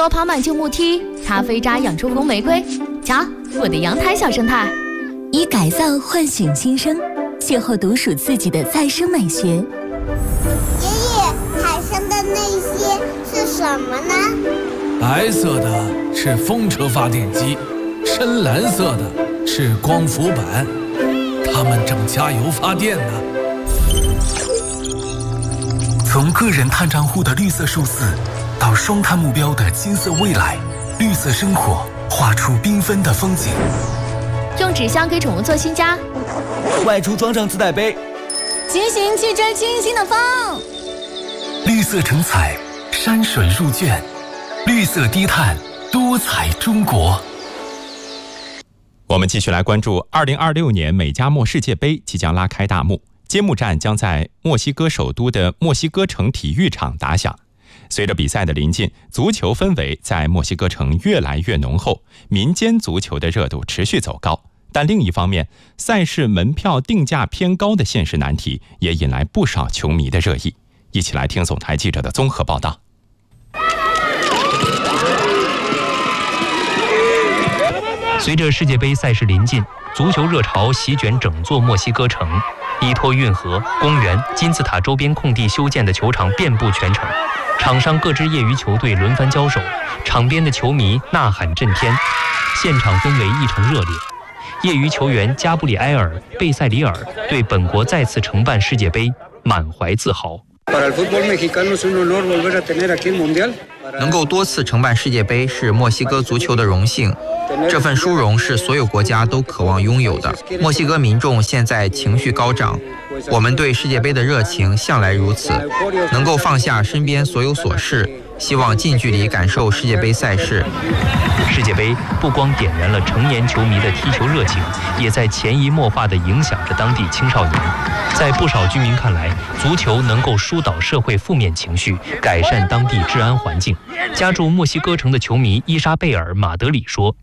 楼爬满旧木梯，咖啡渣养出红玫瑰。瞧，我的阳台小生态。 以改造唤醒新生，邂逅独属自己的再生美学。 爷爷，海上的那些是什么呢？ 白色的是风车发电机，深蓝色的是光伏板，它们正加油发电呢。 从个人碳账户的绿色数字，到双碳目标的金色未来，绿色生活画出缤纷的风景。 用纸箱给宠物做新家， 外出装上自带杯， 骑行汽车轻轻的放。 绿色成彩，山水入卷，绿色低碳，多彩中国。 我们继续来关注2026年美加墨世界杯即将拉开大幕，揭幕战将在墨西哥首都的墨西哥城体育场打响。随着比赛的临近，足球氛围在墨西哥城越来越浓厚，民间足球的热度持续走高。但另一方面，赛事门票定价偏高的现实难题也引来不少球迷的热议。一起来听总台记者的综合报道。 随着世界杯赛事临近，足球热潮席卷整座墨西哥城，依托运河、公园、金字塔周边空地修建的球场遍布全城，场上各支业余球队轮番交手，场边的球迷呐喊震天，现场氛围异常热烈。业余球员加布里埃尔·贝塞里尔对本国再次承办世界杯满怀自豪。 能够多次承办世界杯是墨西哥足球的荣幸，这份殊荣是所有国家都渴望拥有的。墨西哥民众现在情绪高涨，我们对世界杯的热情向来如此，能够放下身边所有琐事，希望近距离感受世界杯赛事。 世界杯不光点燃了成年球迷的踢球热情，也在潜移默化地影响着当地青少年。在不少居民看来，足球能够疏导社会负面情绪，改善当地治安环境。家住墨西哥城的球迷伊莎贝尔·马德里说，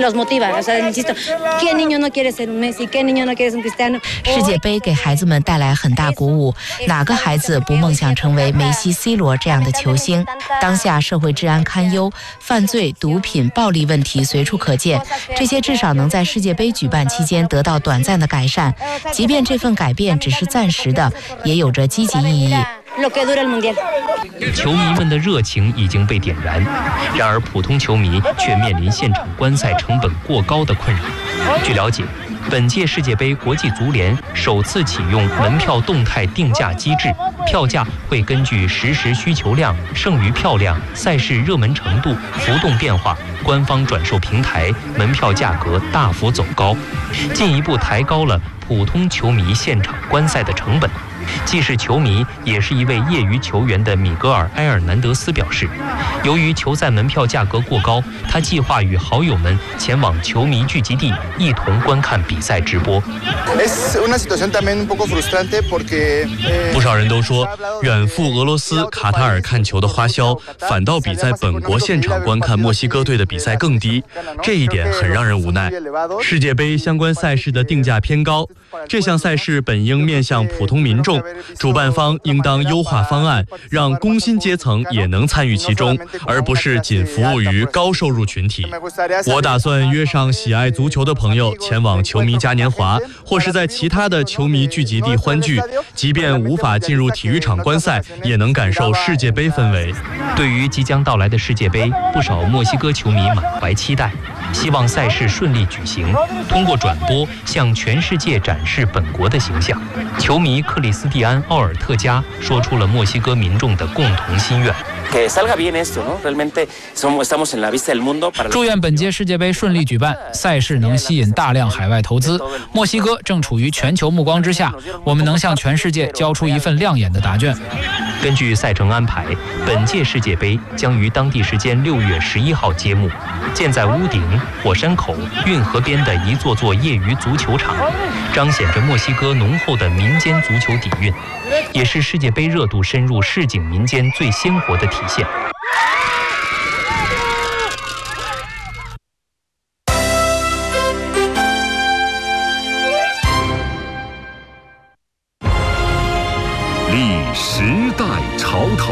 世界杯给孩子们带来很大鼓舞，哪个孩子不梦想成为梅西、C 罗这样的球星？当下社会治安堪忧，犯罪、毒品、暴力问题随处可见，这些至少能在世界杯举办期间得到短暂的改善，即便这份改变只是暂时的，也有着积极意义。 球迷们的热情已经被点燃，然而普通球迷却面临现场观赛成本过高的困扰。据了解，本届世界杯国际足联首次启用门票动态定价机制，票价会根据实时需求量、剩余票量、赛事热门程度浮动变化，官方转售平台门票价格大幅走高，进一步抬高了普通球迷现场观赛的成本。既是球迷也是一位业余球员的米格尔·埃尔南德斯表示，由于球赛门票价格过高，他计划与好友们前往球迷聚集地一同观看比赛直播。 不少人都说，远赴俄罗斯、卡塔尔看球的花销反倒比在本国现场观看墨西哥队的比赛更低，这一点很让人无奈。世界杯相关赛事的定价偏高，这项赛事本应面向普通民众，主办方应当优化方案，让工薪阶层也能参与其中，而不是仅服务于高收入群体。我打算约上喜爱足球的朋友前往球迷嘉年华，或是在其他的球迷聚集地欢聚，即便无法进入体育场观赛，也能感受世界杯氛围。 对于即将到来的世界杯，不少墨西哥球迷满怀期待，希望赛事顺利举行，通过转播向全世界展示本国的形象。球迷克里斯蒂安·奥尔特加说出了墨西哥民众的共同心愿。 祝愿本届世界杯顺利举办，赛事能吸引大量海外投资。墨西哥正处于全球目光之下，我们能向全世界交出一份亮眼的答卷。 根据赛程安排，本届世界杯将于当地时间6月11号揭幕。建在屋顶、火山口、运河边的一座座业余足球场，彰显着墨西哥浓厚的民间足球底蕴，也是世界杯热度深入市井民间最鲜活的体现。